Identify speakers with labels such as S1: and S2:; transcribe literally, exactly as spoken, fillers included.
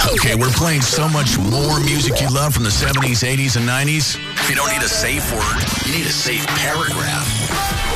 S1: Okay, we're playing so much more music you love from the seventies, eighties, and nineties. You don't need a safe word. You need a safe paragraph.